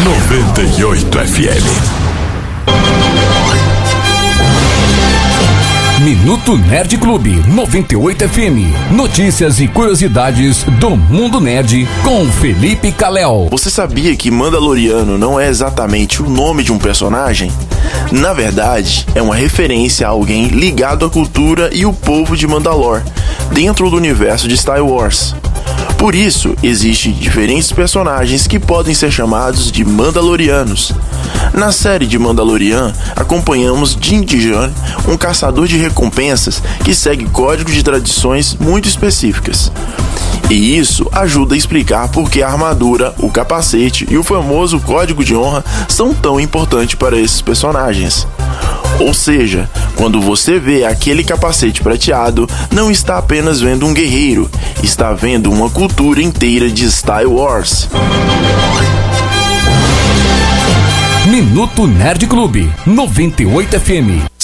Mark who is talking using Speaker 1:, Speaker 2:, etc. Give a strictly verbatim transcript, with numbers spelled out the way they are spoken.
Speaker 1: noventa e oito F M.
Speaker 2: Minuto Nerd Clube noventa e oito F M. Notícias e curiosidades do mundo nerd com Felipe Calel.
Speaker 3: Você sabia que Mandaloriano não é exatamente o nome de um personagem? Na verdade, é uma referência a alguém ligado à cultura e o povo de Mandalor, dentro do universo de Star Wars. Por isso, existem diferentes personagens que podem ser chamados de Mandalorianos. Na série de Mandalorian, acompanhamos Din Djarin, um caçador de recompensas que segue códigos de tradições muito específicas. E isso ajuda a explicar por que a armadura, o capacete e o famoso código de honra são tão importantes para esses personagens. Ou seja, quando você vê aquele capacete prateado, não está apenas vendo um guerreiro, está vendo uma cultura inteira de Star Wars.
Speaker 2: Minuto Nerd Clube noventa e oito F M.